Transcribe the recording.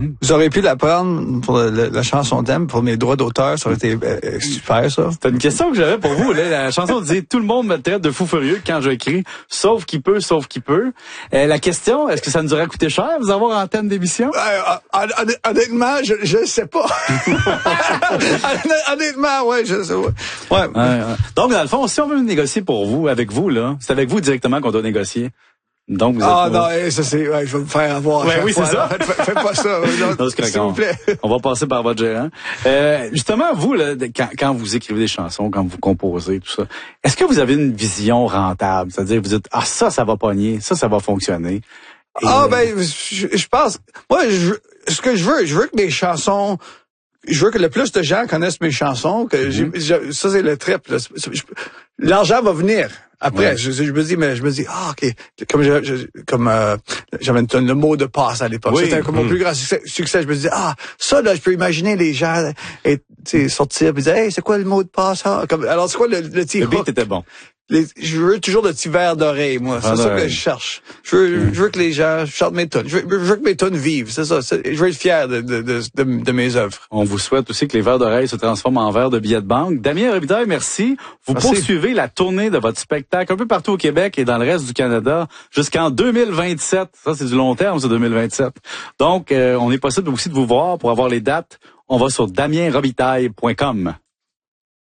Vous auriez pu la prendre pour la chanson thème, pour mes droits d'auteur, ça aurait été super, ça. C'est une question que j'avais pour vous. Là. La chanson disait « Tout le monde me traite de fou furieux quand j'écris, sauf qui peut, sauf qui peut ». La question, est-ce que ça nous aurait coûté cher vous avoir en thème d'émission? Honnêtement, je sais pas. Honnêtement, ouais, je sais pas. Ouais. Donc, dans le fond, si on veut négocier pour vous, avec vous, là, c'est avec vous directement qu'on doit négocier. Donc, vous êtes non, ça c'est, je vais me faire avoir. Ouais, oui, c'est ça. Faites pas ça. Non, s'il vous plaît. On va passer par votre gérant. Justement, vous, là, quand vous écrivez des chansons, quand vous composez, tout ça, est-ce que vous avez une vision rentable? C'est-à-dire, vous dites, ça va pogner, ça va fonctionner. Je pense, moi, ce que je veux que mes chansons, je veux que le plus de gens connaissent mes chansons, que ça c'est le trip, là. L'argent va venir. Après, ouais. je me dis, ok, comme j'avais le mot de passe à l'époque. Oui. C'était comme mon plus grand succès. Je me disais, ça là, je peux imaginer les gens sortir et dire, hey, c'est quoi le mot de passe? Alors c'est quoi le petit Le beat était bon. Je veux toujours le petit verre d'oreille, moi. C'est ça que je cherche. Je veux que les gens chantent mes tunes. Je veux que mes tunes vivent. C'est ça. Je veux être fier de mes œuvres. On vous souhaite aussi que les verres d'oreille se transforment en verres de billets de banque. Damien Robitaille, merci. Vous poursuivez la tournée de votre spectacle un peu partout au Québec et dans le reste du Canada jusqu'en 2027. Ça, c'est du long terme, c'est 2027. Donc, on est possible aussi de vous voir pour avoir les dates. On va sur damienrobitaille.com.